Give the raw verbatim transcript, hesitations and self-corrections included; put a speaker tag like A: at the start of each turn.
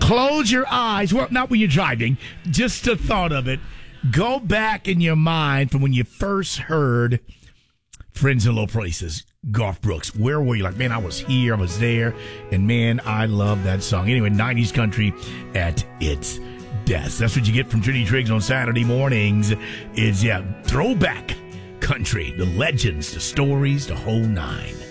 A: Close your eyes. Well, not when you're driving. Just the thought of it. Go back in your mind from when you first heard Friends in Low Places, Garth Brooks. Where were you? Like, man, I was here, I was there, and man, I love that song. Anyway, nineties country at its best. That's what you get from Trinity Triggs on Saturday mornings is, yeah, throwback country, the legends, the stories, the whole nine.